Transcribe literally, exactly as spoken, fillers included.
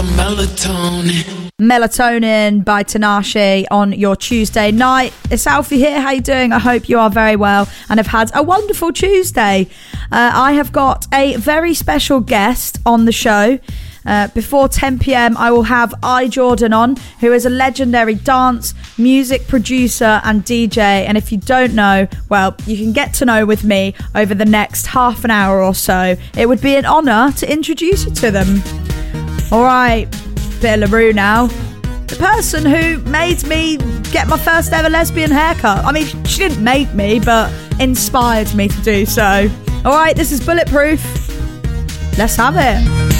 some melatonin. Melatonin by Tinashe on your Tuesday night. It's Alfie here. How you doing? I hope you are very well and have had a wonderful Tuesday. Uh, I have got a very special guest on the show. Uh, before ten p.m, I will have I Jordan on, who is a legendary dance, music producer and D J. And if you don't know, well, you can get to know with me over the next half an hour or so. It would be an honour to introduce you to them. All right, bit of LaRue now. The person who made me get my first ever lesbian haircut. I mean, she didn't make me, but inspired me to do so. All right, this is Bulletproof. Let's have it.